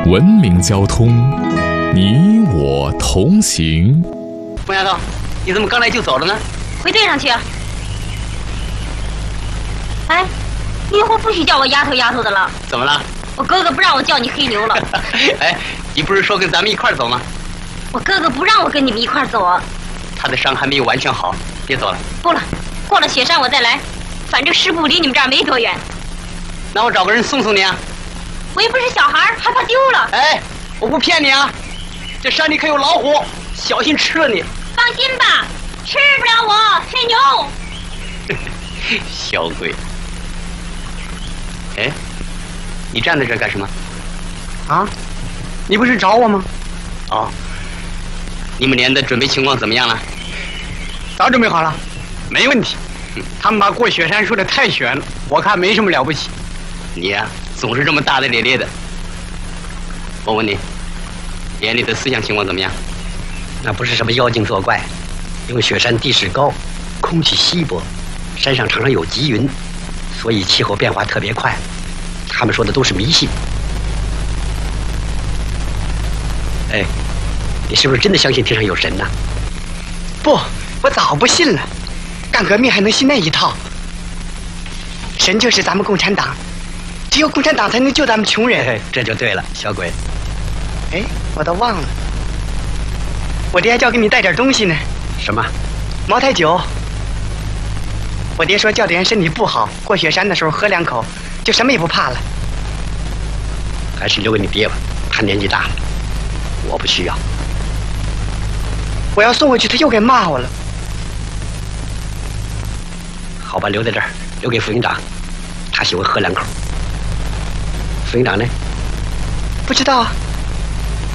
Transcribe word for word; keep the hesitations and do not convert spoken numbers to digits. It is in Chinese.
文明交通，你我同行。 冯丫头，你怎么刚来就走了呢？ 回队上去啊！哎，你以后不许叫我丫头丫头的了。 怎么了？ 我哥哥不让我叫你黑牛了。 哎，你不是说跟咱们一块儿走吗？ 我哥哥不让我跟你们一块儿走啊。 他的伤还没有完全好，别走了。 不了，过了雪山我再来，反正师部离你们这儿没多远。 那我找个人送送你啊。 我又不是小孩，还怕丢了。 哎，我不骗你啊，这山里可有老虎，小心吃了你。 放心吧，吃不了我黑牛。 小鬼。哎，你站在这儿干什么？啊？你不是找我吗？哦。你们连的准备情况怎么样了？ 早准备好了，没问题。嗯、他们把过雪山说的太悬了，我看没什么了不起。 你呀、啊，总是这么大大咧咧的。我问你，连里的思想情况怎么样？ 那不是什么妖精作怪，因为雪山地势高，空气稀薄，山上常常有积云，所以气候变化特别快。他们说的都是迷信。哎，你是不是真的相信天上有神呢？ 不，我早不信了。干革命还能信那一套？神就是咱们共产党，只有共产党才能救咱们穷人。 哎，这就对了，小鬼。 哎，我都忘了，我爹叫给你带点东西呢。 什么？ 茅台酒。我爹说叫的人身体不好，过雪山的时候喝两口，就什么也不怕了。 还是留给你爹吧，他年纪大了，我不需要。 我要送回去，他又该骂我了。 好吧，留在这儿，留给副营长，他喜欢喝两口。副营长呢？ 不知道啊。